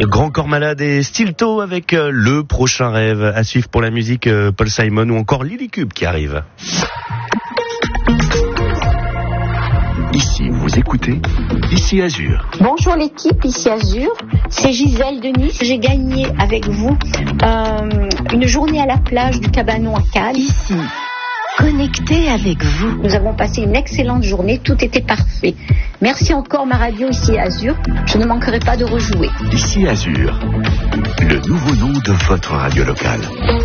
Grand Corps Malade et Stilto avec le prochain rêve à suivre pour la musique, Paul Simon ou encore Lily Cube qui arrive. Ici, vous écoutez Ici Azur. Bonjour l'équipe, ici Azur. C'est Gisèle de Nice. J'ai gagné avec vous une journée à la plage du Cabanon à Cannes. Ici, connecté avec vous. Nous avons passé une excellente journée, tout était parfait. Merci encore ma radio ici Azur. Je ne manquerai pas de rejouer. Ici Azur, le nouveau nom de votre radio locale.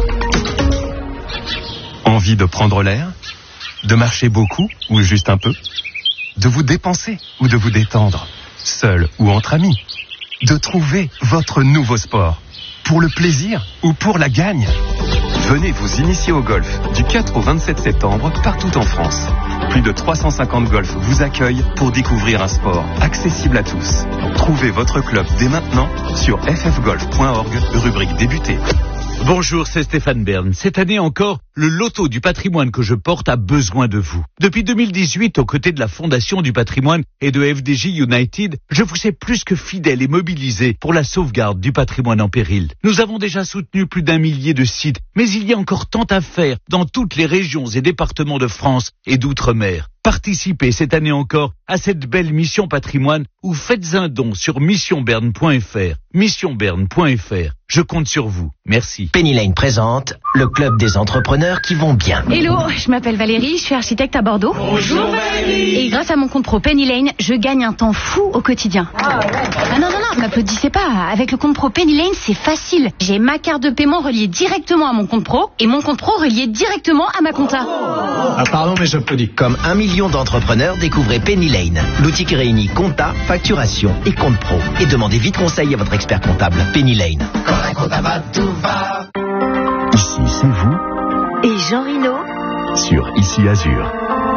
Envie de prendre l'air? De marcher beaucoup ou juste un peu? De vous dépenser ou de vous détendre, seul ou entre amis? De trouver votre nouveau sport, pour le plaisir ou pour la gagne? Venez vous initier au golf du 4 au 27 septembre partout en France. Plus de 350 golfs vous accueillent pour découvrir un sport accessible à tous. Trouvez votre club dès maintenant sur ffgolf.org, rubrique débuter. Bonjour, c'est Stéphane Bern. Cette année encore, le loto du patrimoine que je porte a besoin de vous. Depuis 2018, aux côtés de la Fondation du patrimoine et de FDJ United, je vous sais plus que fidèle et mobilisé pour la sauvegarde du patrimoine en péril. Nous avons déjà soutenu plus d'1 millier de sites, mais il y a encore tant à faire dans toutes les régions et départements de France et d'outre-mer. Participez cette année encore à cette belle mission patrimoine ou faites un don sur missionberne.fr. Missionberne.fr. Je compte sur vous. Merci. Penny Lane présente le club des entrepreneurs qui vont bien. Hello, je m'appelle Valérie, je suis architecte à Bordeaux. Bonjour Valérie. Et grâce à mon compte pro Penny Lane, je gagne un temps fou au quotidien. Ah non, m'applaudissez pas. Avec le compte pro Penny Lane, c'est facile. J'ai ma carte de paiement reliée directement à mon compte pro et mon compte pro relié directement à ma compta. Ah pardon, mais j'applaudis. Comme 1 million d'entrepreneurs, découvrez Penny Lane, l'outil qui réunit compta, facturation et compte pro. Et demandez vite conseil à votre expert comptable. Penny Lane. Quand un comptable va, tout va. Ici, c'est vous. Et Jean Rino Sur Ici Azur.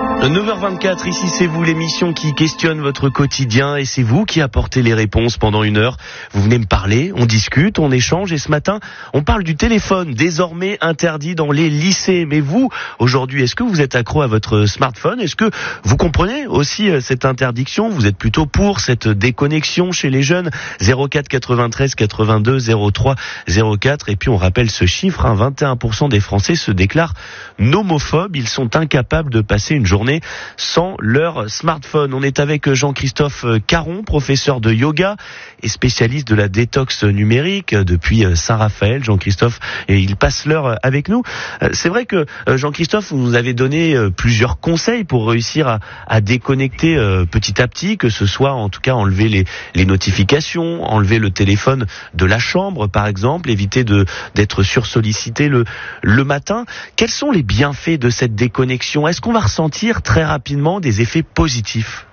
9h24, ici c'est vous, l'émission qui questionne votre quotidien et c'est vous qui apportez les réponses pendant 1 heure. Vous venez me parler, on discute, on échange et ce matin, on parle du téléphone, désormais interdit dans les lycées. Mais vous, aujourd'hui, est-ce que vous êtes accro à votre smartphone? Est-ce que vous comprenez aussi cette interdiction? Vous êtes plutôt pour cette déconnexion chez les jeunes? 04 93 82 03 04. Et puis on rappelle ce chiffre, 21% des Français se déclarent nomophobes. Ils sont incapables de passer une journée sans leur smartphone. On est avec Jean-Christophe Caron, professeur de yoga et spécialiste de la détox numérique depuis Saint-Raphaël. Jean-Christophe, et il passe l'heure avec nous. C'est vrai que Jean-Christophe, vous nous avez donné plusieurs conseils pour réussir à déconnecter petit à petit, que ce soit en tout cas enlever les notifications, enlever le téléphone de la chambre par exemple, éviter d'être sursollicité le matin. Quels sont les bienfaits de cette déconnexion? Est-ce qu'on va ressentir très rapidement des effets positifs?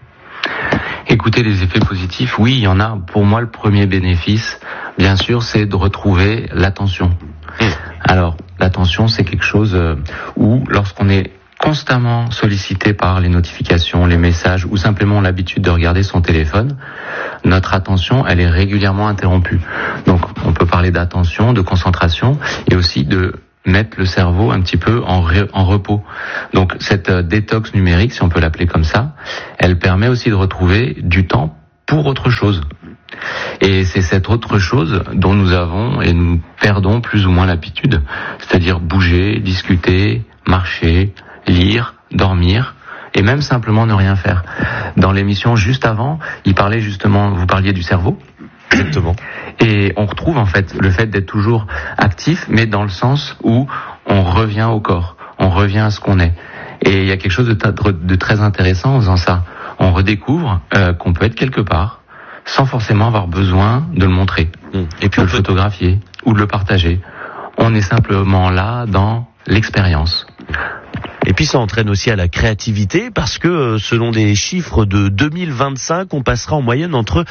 Écoutez, les effets positifs, oui, il y en a. Pour moi, le premier bénéfice, bien sûr, c'est de retrouver l'attention. Alors, l'attention, c'est quelque chose où, lorsqu'on est constamment sollicité par les notifications, les messages, ou simplement l'habitude de regarder son téléphone, notre attention, elle est régulièrement interrompue. Donc, on peut parler d'attention, de concentration, et aussi de mettre le cerveau un petit peu en repos. Donc cette détox numérique, si on peut l'appeler comme ça, elle permet aussi de retrouver du temps pour autre chose. Et c'est cette autre chose dont nous avons et nous perdons plus ou moins l'habitude, c'est-à-dire bouger, discuter, marcher, lire, dormir et même simplement ne rien faire. Dans l'émission juste avant, vous parliez du cerveau. Exactement. Et on retrouve en fait le fait d'être toujours actif, mais dans le sens où on revient au corps, on revient à ce qu'on est. Et il y a quelque chose de très intéressant en faisant ça. On redécouvre qu'on peut être quelque part sans forcément avoir besoin de le montrer, et puis de le photographier ou de le partager. On est simplement là dans l'expérience. Et puis ça entraîne aussi à la créativité parce que selon des chiffres de 2025, on passera en moyenne entre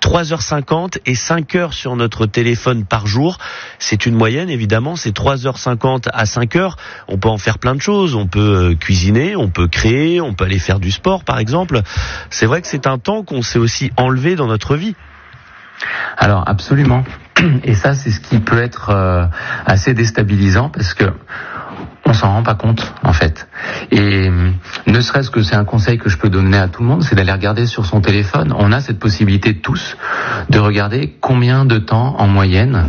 3h50 et 5 heures sur notre téléphone par jour. C'est une moyenne évidemment, c'est 3h50 à 5 heures. On peut en faire plein de choses, on peut cuisiner, on peut créer, on peut aller faire du sport par exemple. C'est vrai que c'est un temps qu'on s'est aussi enlevé dans notre vie. Alors absolument. Et ça c'est ce qui peut être assez déstabilisant parce que on s'en rend pas compte, en fait. Et ne serait-ce que c'est un conseil que je peux donner à tout le monde, c'est d'aller regarder sur son téléphone. On a cette possibilité tous de regarder combien de temps, en moyenne,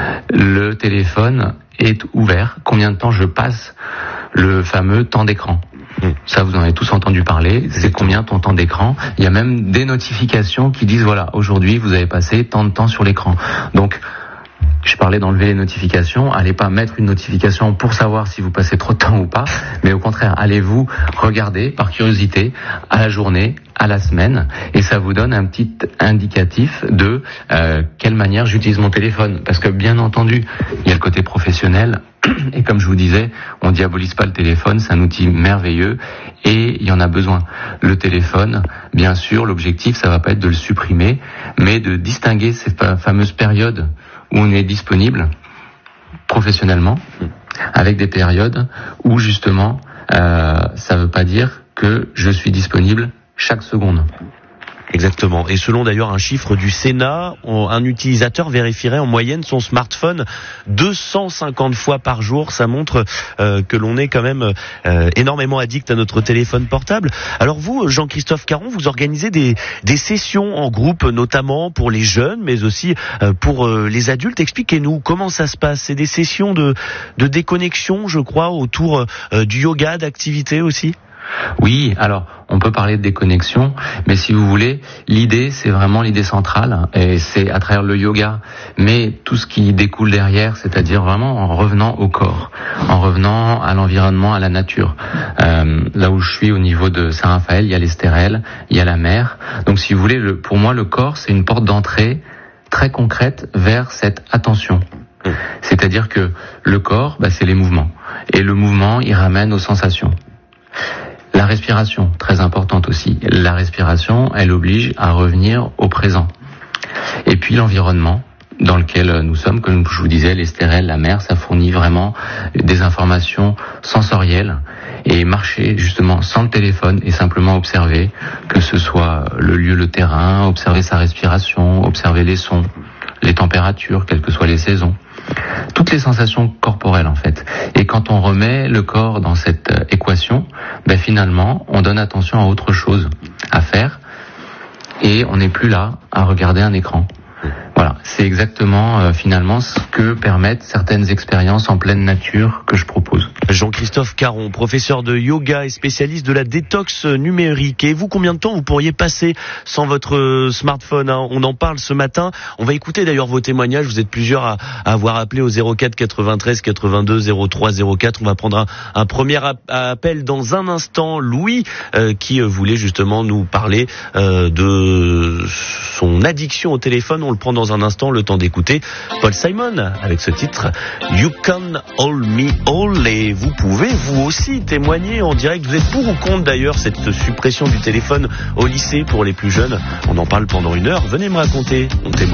le téléphone est ouvert, combien de temps je passe le fameux temps d'écran. Ça, vous en avez tous entendu parler. C'est combien ton temps d'écran. Il y a même des notifications qui disent, voilà, aujourd'hui, vous avez passé tant de temps sur l'écran. Donc, je parlais d'enlever les notifications. Allez pas mettre une notification pour savoir si vous passez trop de temps ou pas, mais au contraire, allez-vous regarder par curiosité à la journée, à la semaine, et ça vous donne un petit indicatif de quelle manière j'utilise mon téléphone. Parce que bien entendu, il y a le côté professionnel, et comme je vous disais, on diabolise pas le téléphone, c'est un outil merveilleux, et il y en a besoin. Le téléphone, bien sûr, l'objectif, ça va pas être de le supprimer, mais de distinguer ces fameuses périodes où on est disponible professionnellement, avec des périodes où justement ça veut pas dire que je suis disponible chaque seconde. Exactement. Et selon d'ailleurs un chiffre du Sénat, un utilisateur vérifierait en moyenne son smartphone 250 fois par jour. Ça montre que l'on est quand même énormément addict à notre téléphone portable. Alors vous, Jean-Christophe Caron, vous organisez des sessions en groupe, notamment pour les jeunes, mais aussi pour les adultes. Expliquez-nous comment ça se passe. C'est des sessions de déconnexion, je crois, autour du yoga, d'activités aussi? Oui, alors on peut parler de déconnexion, mais si vous voulez, l'idée, c'est vraiment l'idée centrale, et c'est à travers le yoga, mais tout ce qui découle derrière, c'est-à-dire vraiment en revenant au corps, en revenant à l'environnement, à la nature. Là où je suis au niveau de Saint-Raphaël, il y a l'Estérel, il y a la mer. Donc si vous voulez, pour moi, le corps, c'est une porte d'entrée très concrète vers cette attention. C'est-à-dire que le corps, c'est les mouvements, et le mouvement, il ramène aux sensations. La respiration, très importante aussi. La respiration, elle oblige à revenir au présent. Et puis l'environnement dans lequel nous sommes, comme je vous disais, l'Estérel, la mer, ça fournit vraiment des informations sensorielles. Et marcher justement sans le téléphone et simplement observer, que ce soit le lieu, le terrain, observer sa respiration, observer les sons, les températures, quelles que soient les saisons. Toutes les sensations corporelles en fait. Et quand on remet le corps dans cette équation, finalement, on donne attention à autre chose à faire et on n'est plus là à regarder un écran. Voilà, c'est exactement finalement ce que permettent certaines expériences en pleine nature que je propose. Jean-Christophe Caron, professeur de yoga et spécialiste de la détox numérique. Et vous, combien de temps vous pourriez passer sans votre smartphone, hein? On en parle ce matin. On va écouter d'ailleurs vos témoignages. Vous êtes plusieurs à avoir appelé au 04 93 82 03 04. On va prendre un premier appel dans un instant. Louis, qui voulait justement nous parler de son addiction au téléphone. On le prend dans un instant, le temps d'écouter Paul Simon avec ce titre You Can Hold Me All. Et vous pouvez vous aussi témoigner en direct. Vous êtes pour ou contre d'ailleurs cette suppression du téléphone au lycée pour les plus jeunes? On en parle pendant 1 heure. Venez me raconter.